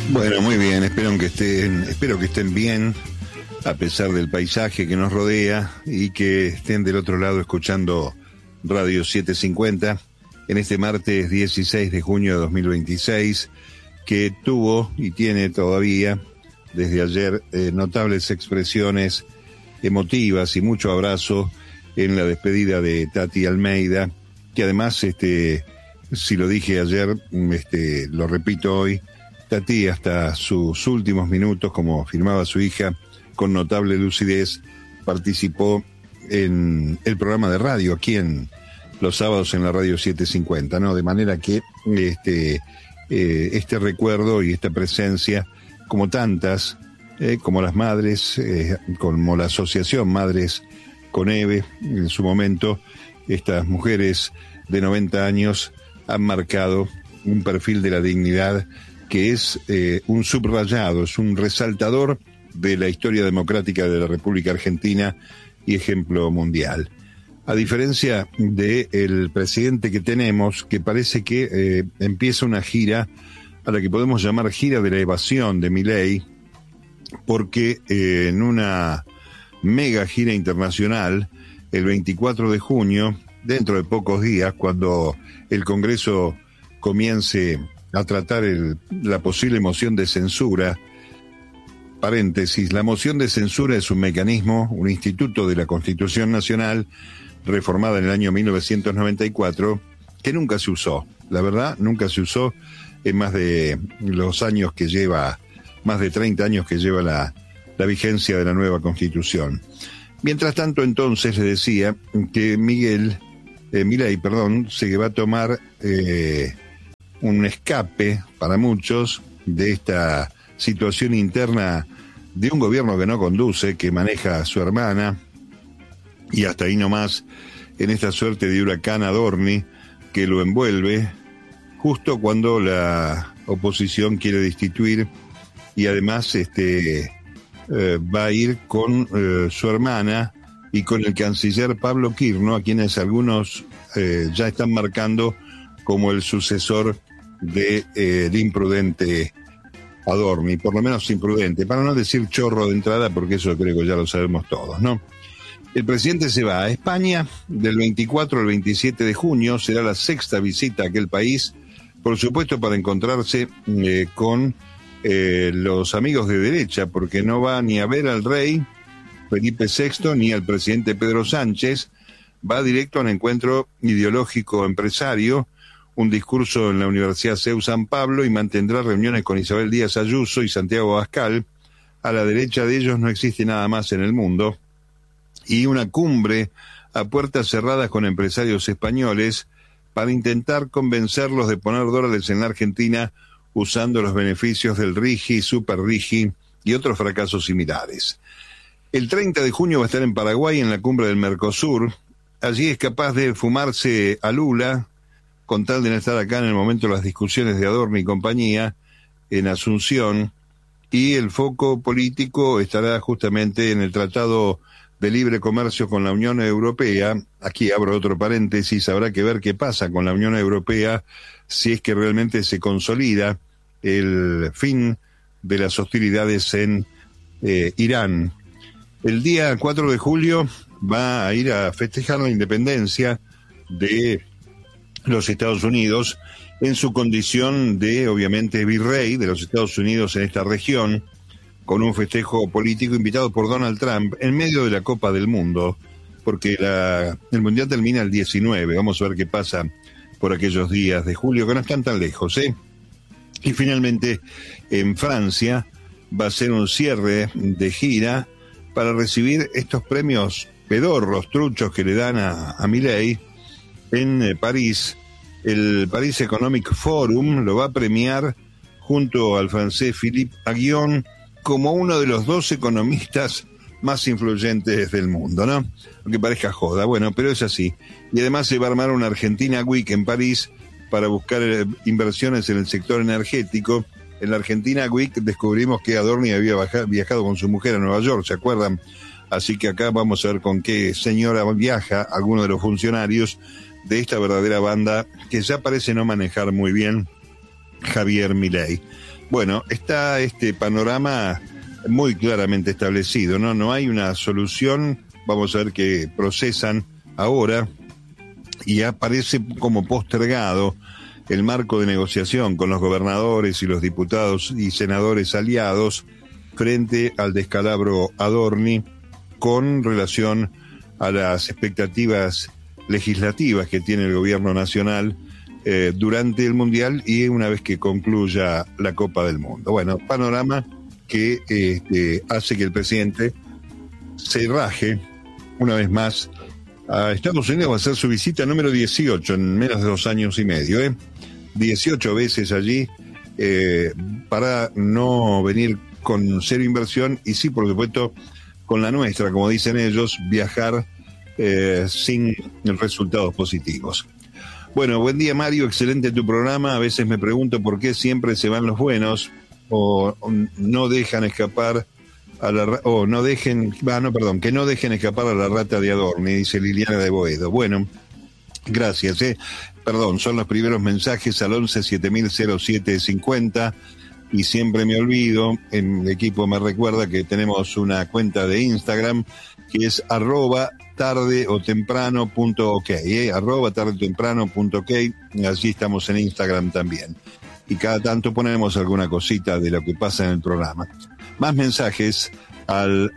Bueno, muy bien, espero que estén bien, a pesar del paisaje que nos rodea, y que estén del otro lado escuchando Radio 750 en este martes 16 de junio de 2026, que tuvo y tiene todavía desde ayer notables expresiones emotivas y mucho abrazo en la despedida de Tati Almeida, que además, si lo dije ayer, lo repito hoy. Tati, hasta sus últimos minutos, como afirmaba su hija, con notable lucidez, participó en el programa de radio aquí en los sábados en la Radio 750, ¿no? De manera que este recuerdo y esta presencia, como tantas, como las madres, como la asociación Madres con Eve, en su momento, estas mujeres de 90 años han marcado un perfil de la dignidad que es un subrayado, es un resaltador de la historia democrática de la República Argentina y ejemplo mundial. A diferencia del presidente que tenemos, que parece que empieza una gira a la que podemos llamar gira de la evasión de Milei, porque en una mega gira internacional, el 24 de junio, dentro de pocos días, cuando el Congreso comience a tratar la posible moción de censura. Paréntesis, la moción de censura es un mecanismo, un instituto de la Constitución Nacional, reformada en el año 1994, que nunca se usó. La verdad, nunca se usó en más de los años que lleva, más de 30 años que lleva la vigencia de la nueva Constitución. Mientras tanto, entonces, le decía que Milei, se va a tomar un escape para muchos de esta situación interna de un gobierno que no conduce, que maneja a su hermana, y hasta ahí nomás, en esta suerte de huracán Adorni que lo envuelve justo cuando la oposición quiere destituir, y además va a ir con su hermana y con el canciller Pablo Kirno, a quienes algunos ya están marcando como el sucesor del imprudente Adorni, por lo menos imprudente, para no decir chorro de entrada, porque eso creo que ya lo sabemos todos, ¿no? El presidente se va a España del 24 al 27 de junio, será la sexta visita a aquel país, por supuesto para encontrarse con los amigos de derecha, porque no va ni a ver al rey Felipe VI ni al presidente Pedro Sánchez, va directo a un encuentro ideológico empresario, un discurso en la Universidad CEU San Pablo, y mantendrá reuniones con Isabel Díaz Ayuso y Santiago Abascal. A la derecha de ellos no existe nada más en el mundo. Y una cumbre a puertas cerradas con empresarios españoles para intentar convencerlos de poner dólares en la Argentina usando los beneficios del RIGI, Super RIGI y otros fracasos similares. El 30 de junio va a estar en Paraguay en la cumbre del Mercosur. Allí es capaz de fumarse a Lula, con tal de no estar acá en el momento de las discusiones de Adorni y compañía, en Asunción, y el foco político estará justamente en el Tratado de Libre Comercio con la Unión Europea. Aquí abro otro paréntesis, habrá que ver qué pasa con la Unión Europea, si es que realmente se consolida el fin de las hostilidades en Irán. El día 4 de julio va a ir a festejar la independencia de los Estados Unidos en su condición de, obviamente, virrey de los Estados Unidos en esta región, con un festejo político invitado por Donald Trump en medio de la Copa del Mundo, porque el Mundial termina el 19, vamos a ver qué pasa por aquellos días de julio, que no están tan lejos, ¿eh? Y finalmente, en Francia, va a ser un cierre de gira para recibir estos premios pedorros, truchos que le dan a Milei en París. El Paris Economic Forum lo va a premiar junto al francés Philippe Aghion como uno de los 2 economistas más influyentes del mundo, ¿no? Aunque parezca joda, bueno, pero es así. Y además se va a armar una Argentina Week en París para buscar inversiones en el sector energético. En la Argentina Week descubrimos que Adorni había viajado con su mujer a Nueva York, ¿se acuerdan? Así que acá vamos a ver con qué señora viaja alguno de los funcionarios de esta verdadera banda que ya parece no manejar muy bien Javier Milei. Bueno, está este panorama muy claramente establecido, ¿no? No hay una solución. Vamos a ver que procesan ahora y aparece como postergado el marco de negociación con los gobernadores y los diputados y senadores aliados frente al descalabro Adorni con relación a las expectativas legislativas que tiene el gobierno nacional durante el Mundial y una vez que concluya la Copa del Mundo. Bueno, panorama que hace que el presidente se raje una vez más a Estados Unidos. Va a hacer su visita número 18 en menos de 2 años y medio. 18 veces allí para no venir con cero inversión y sí, por supuesto, con la nuestra, como dicen ellos, viajar sin resultados positivos. Bueno, buen día Mario, excelente tu programa. A veces me pregunto por qué siempre se van los buenos o no dejan escapar a la que no dejen escapar a la rata de Adorni, dice Liliana de Boedo. Bueno, gracias. Son los primeros mensajes al 11-7007-50 y siempre me olvido, el equipo me recuerda que tenemos una cuenta de Instagram que es @tardeotemprano.ok, @tardeotemprano.ok, así estamos en Instagram también. Y cada tanto ponemos alguna cosita de lo que pasa en el programa. Más mensajes al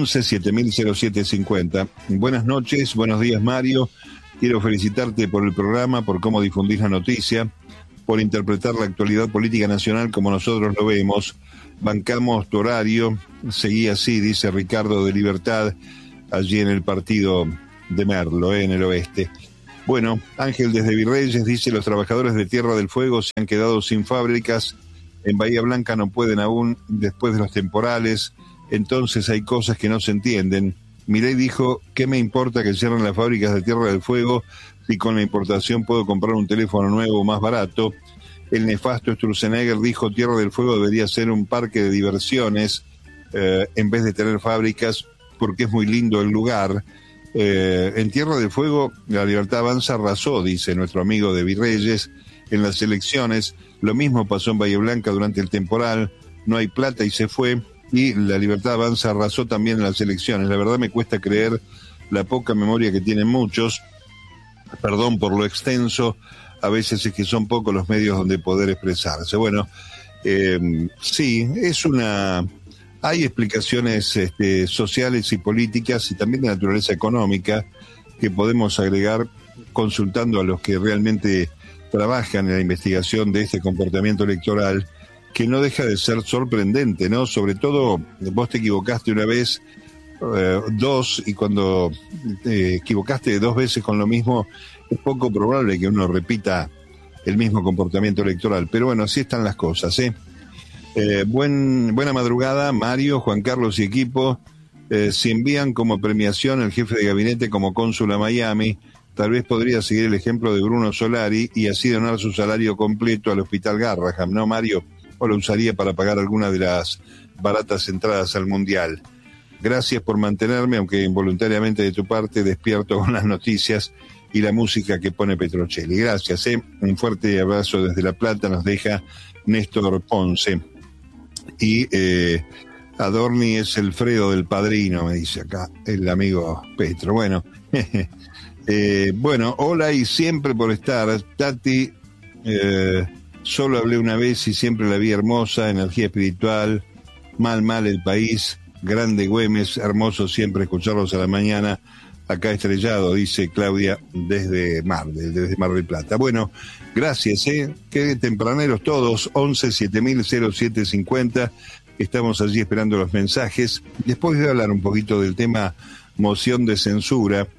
11-7007-50. Buenas noches, buenos días Mario. Quiero felicitarte por el programa, por cómo difundís la noticia, por interpretar la actualidad política nacional como nosotros lo vemos. Bancamos tu horario, seguí así, dice Ricardo de Libertad, allí en el partido de Merlo, en el oeste. Bueno, Ángel desde Virreyes dice, los trabajadores de Tierra del Fuego se han quedado sin fábricas, en Bahía Blanca no pueden aún después de los temporales, entonces hay cosas que no se entienden. Milei dijo, ¿qué me importa que cierren las fábricas de Tierra del Fuego si con la importación puedo comprar un teléfono nuevo más barato? El nefasto Sturzenegger dijo, Tierra del Fuego debería ser un parque de diversiones en vez de tener fábricas porque es muy lindo el lugar. En Tierra del Fuego la Libertad Avanza arrasó, dice nuestro amigo de Virreyes, en las elecciones. Lo mismo pasó en Bahía Blanca durante el temporal, no hay plata y se fue, y la Libertad Avanza arrasó también en las elecciones. La verdad me cuesta creer la poca memoria que tienen muchos, perdón por lo extenso, a veces es que son pocos los medios donde poder expresarse. Bueno, sí, hay explicaciones sociales y políticas y también de naturaleza económica que podemos agregar consultando a los que realmente trabajan en la investigación de este comportamiento electoral, que no deja de ser sorprendente, ¿no? Sobre todo, vos te equivocaste una vez, dos, y cuando te equivocaste 2 veces con lo mismo, es poco probable que uno repita el mismo comportamiento electoral. Pero bueno, así están las cosas, Buena madrugada, Mario, Juan Carlos y equipo. Si envían como premiación el jefe de gabinete como cónsul a Miami, tal vez podría seguir el ejemplo de Bruno Solari y así donar su salario completo al Hospital Garraham, ¿no, Mario? O lo usaría para pagar alguna de las baratas entradas al Mundial. Gracias por mantenerme, aunque involuntariamente de tu parte, despierto con las noticias y la música que pone Petrocelli. Gracias, Un fuerte abrazo desde La Plata, nos deja Néstor Ponce. Y Adorni es el Fredo del Padrino, me dice acá el amigo Petro. Bueno, bueno, hola y siempre por estar. Tati, solo hablé una vez y siempre la vi hermosa, energía espiritual, mal el país, grande Güemes, hermoso siempre escucharlos a la mañana, acá estrellado, dice Claudia desde Mar del Plata. Bueno, gracias, qué tempraneros todos, 11-7007-50, estamos allí esperando los mensajes. Después voy a hablar un poquito del tema moción de censura,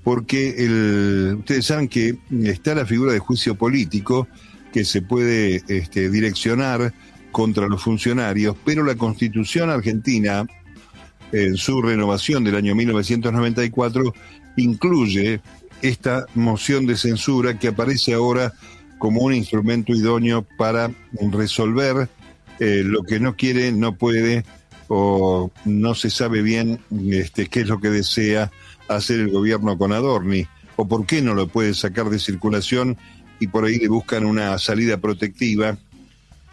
porque ustedes saben que está la figura de juicio político que se puede direccionar contra los funcionarios, pero la Constitución argentina, en su renovación del año 1994, incluye esta moción de censura que aparece ahora como un instrumento idóneo para resolver lo que no quiere, no puede o no se sabe bien qué es lo que desea hacer el gobierno con Adorni o por qué no lo puede sacar de circulación y por ahí le buscan una salida protectiva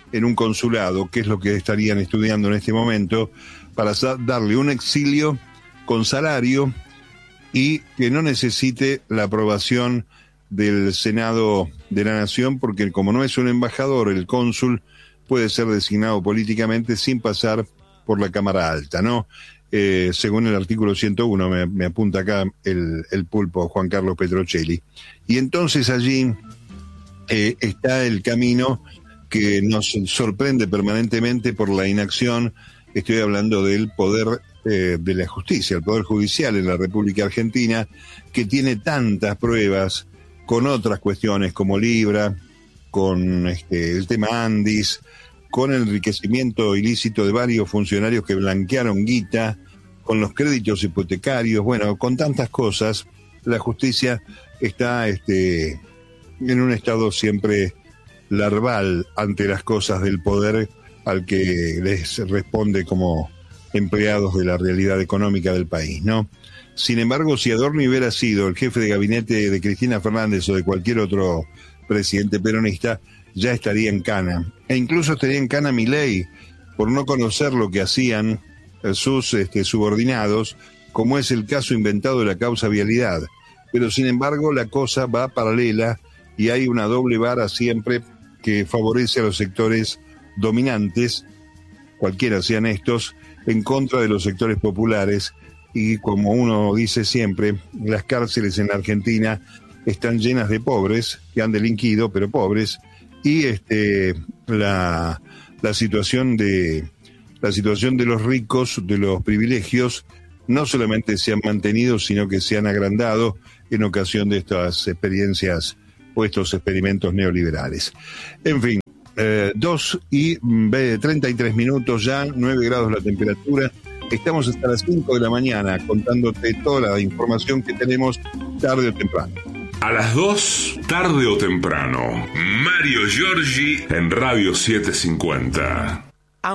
en un consulado, que es lo que estarían estudiando en este momento, para darle un exilio con salario y que no necesite la aprobación del Senado de la Nación, porque como no es un embajador, el cónsul puede ser designado políticamente sin pasar por la Cámara Alta, ¿no? Según el artículo 101, me apunta acá el pulpo Juan Carlos Petrocelli. Y entonces allí está el camino que nos sorprende permanentemente por la inacción. Estoy hablando del poder de la justicia, el poder judicial en la República Argentina, que tiene tantas pruebas con otras cuestiones como Libra, con el tema Andis, con el enriquecimiento ilícito de varios funcionarios que blanquearon guita, con los créditos hipotecarios, bueno, con tantas cosas. La justicia está en un estado siempre larval ante las cosas del poder al que les responde como empleados de la realidad económica del país, ¿no? Sin embargo, si Adorni hubiera sido el jefe de gabinete de Cristina Fernández o de cualquier otro presidente peronista, ya estaría en cana. E incluso estaría en cana Milei por no conocer lo que hacían sus subordinados, como es el caso inventado de la causa vialidad. Pero sin embargo, la cosa va paralela y hay una doble vara siempre que favorece a los sectores dominantes, cualquiera sean estos, en contra de los sectores populares. Y como uno dice siempre, las cárceles en la Argentina están llenas de pobres que han delinquido, pero pobres, y la situación de los ricos, de los privilegios, no solamente se han mantenido, sino que se han agrandado en ocasión de estas experiencias o estos experimentos neoliberales. En fin, 2:33 ya, 9 grados la temperatura. Estamos hasta las 5 de la mañana contándote toda la información que tenemos tarde o temprano. A las 2, tarde o temprano, Mario Giorgi en Radio 750.